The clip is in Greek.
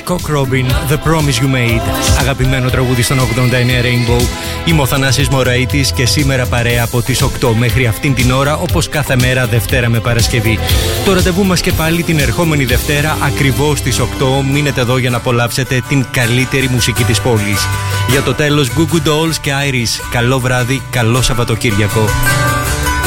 Cock Robin, The Promise You Made. Αγαπημένο τραγούδι στον 89 Rainbow. Είμαι ο Θανάσης Μωραΐτης και σήμερα παρέα από τις 8 μέχρι αυτήν την ώρα, όπως κάθε μέρα Δευτέρα με Παρασκευή. Το ραντεβού μας και πάλι την ερχόμενη Δευτέρα ακριβώς στις 8. Μείνετε εδώ για να απολαύσετε την καλύτερη μουσική της πόλης. Για το τέλος, Goo Goo Dolls και Iris. Καλό βράδυ, καλό Σαββατοκύριακο.